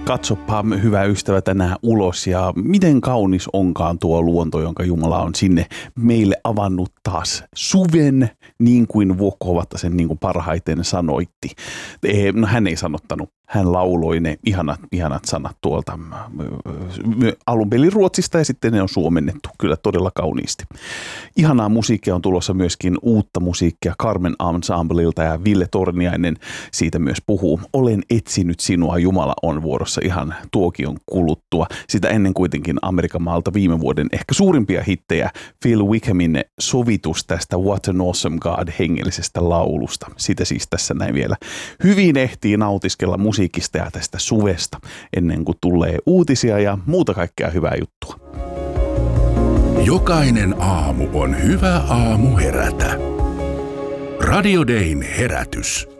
Katsoppa, hyvä ystävä, tänään ulos ja miten kaunis onkaan tuo luonto, jonka Jumala on sinne meille avannut taas suven, niin kuin Vuokko Hovattasen niin kuin parhaiten sanoitti. No hän ei sanottanut, hän lauloi ne ihanat sanat tuolta alun perin Ruotsista ja sitten ne on suomennettu kyllä todella kauniisti. Ihanaa musiikkia on tulossa myöskin uutta musiikkia Carmen Ensemblelta ja Ville Torniainen siitä myös puhuu. Olen etsinyt sinua, Jumala on vuorossa ihan tuokion kuluttua. Sitä ennen kuitenkin Amerikan maalta viime vuoden ehkä suurimpia hittejä Phil Wickhamin sovitus tästä What an Awesome God hengellisestä laulusta. Sitä siis tässä näin vielä hyvin ehtii nautiskella musiikista ja tästä suvesta ennen kuin tulee uutisia ja muuta kaikkea hyvää juttua. Jokainen aamu on hyvä aamu herätä. Radio Dayn herätys.